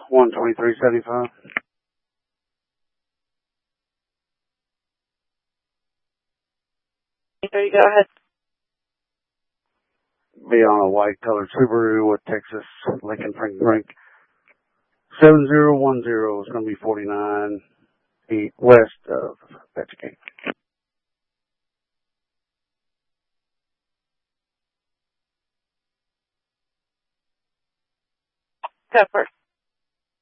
123.75. There you go ahead. Be on a white colored Subaru with Texas Lincoln Frank 7010 is going to be 49 feet west of Petchgate. Pepper.